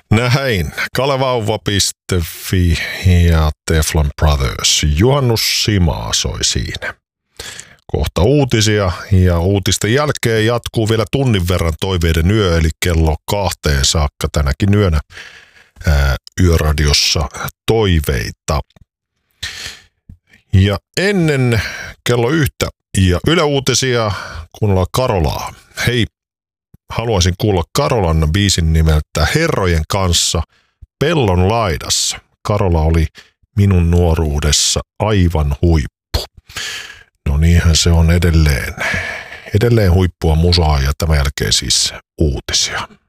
Näin. Kalevauva.fi ja Teflon Brothers. Juhannus Simaa soi siinä. Kohta uutisia ja uutisten jälkeen jatkuu vielä tunnin verran toiveiden yö, eli kello 2 saakka tänäkin yönä Yöradiossa toiveita. Ja ennen kello 1 ja Yle Uutisia kuunnellaan Karolaa. Hei, haluaisin kuulla Karolan biisin nimeltä Herrojen kanssa Pellon laidassa. Karola oli minun nuoruudessa aivan huippu. No niinhän se on edelleen huippua musaa ja tämän jälkeen siis uutisia.